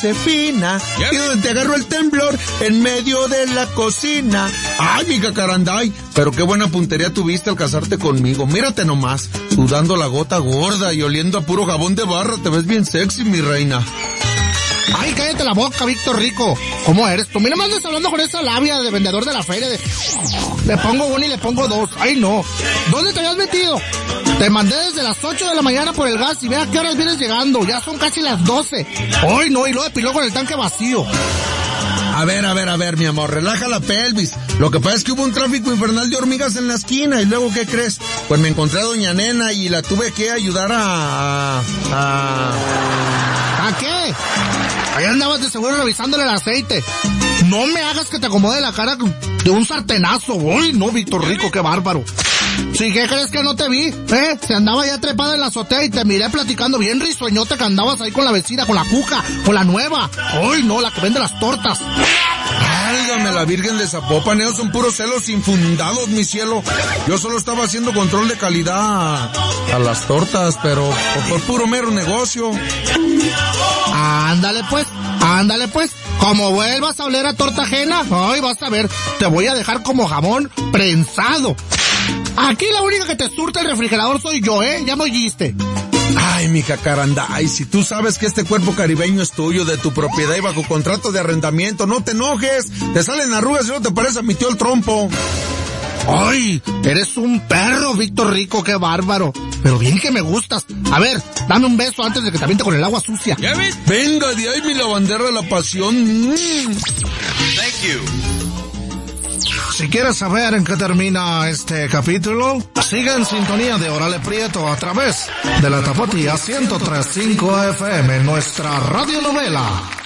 Josefina, y donde te agarró el temblor en medio de la cocina. Ay, mi cacaranday, pero qué buena puntería tuviste al casarte conmigo. Mírate nomás, sudando la gota gorda y oliendo a puro jabón de barra. Te ves bien sexy, mi reina. Ay, cállate la boca, Víctor Rico. ¿Cómo eres tú? Mira, más estás hablando con esa labia de vendedor de la feria. Le pongo uno y le pongo dos. Ay, no. ¿Dónde te habías metido? Te mandé desde las 8 de la mañana por el gas y ve a qué horas vienes llegando. Ya son casi las 12. Ay, no, y luego depiló con el tanque vacío. A ver, mi amor, relaja la pelvis. Lo que pasa es que hubo un tráfico infernal de hormigas en la esquina. ¿Y luego qué crees? Pues me encontré a doña Nena y la tuve que ayudar ¿A qué? Ahí andabas de seguro revisándole el aceite. No me hagas que te acomode la cara de un sartenazo. Uy, no, Víctor Rico, qué bárbaro. Sí, ¿qué crees que no te vi? Se andaba ya trepada en la azotea y te miré platicando bien risueñote que andabas ahí con la vecina, con la Cuca, con la nueva. Uy, no, la que vende las tortas. Válgame la Virgen de Zapopan, esos son puros celos infundados, mi cielo. Yo solo estaba haciendo control de calidad a las tortas, pero por puro mero negocio. Ándale pues. Como vuelvas a oler a torta ajena, ay, vas a ver, te voy a dejar como jamón prensado. Aquí la única que te surta el refrigerador soy yo, ya me oíste. Ay, mi cacaranday, si tú sabes que este cuerpo caribeño es tuyo, de tu propiedad y bajo contrato de arrendamiento, no te enojes, te salen arrugas y no te parece a mi tío el trompo. Ay, eres un perro, Víctor Rico, qué bárbaro. Pero bien que me gustas. A ver, dame un beso antes de que te aviente con el agua sucia. Venga, de ahí mi lavandera de la pasión. Thank you. Si quieres saber en qué termina este capítulo, siga en sintonía de Órale Prieto a través de la Tapatía 103.5 FM, nuestra radionovela.